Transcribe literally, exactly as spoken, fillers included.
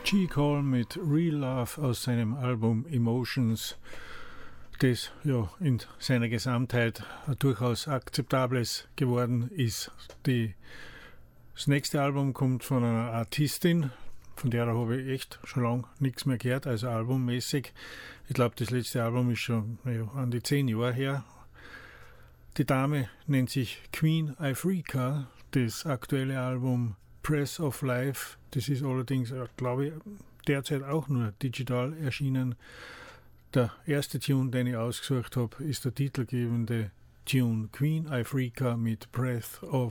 G-Call mit Real Love aus seinem Album Emotions, das ja in seiner Gesamtheit durchaus akzeptables geworden ist. Die, das nächste Album kommt von einer Artistin, von der habe ich echt schon lange nichts mehr gehört, also albummäßig. Ich glaube, das letzte Album ist schon ja, an die zehn Jahre her. Die Dame nennt sich Queen Ifrica. Das aktuelle Album Press of Life, das ist allerdings, glaube ich, derzeit auch nur digital erschienen. Der erste Tune, den ich ausgesucht habe, ist der titelgebende Tune Queen Ifrica mit Breath of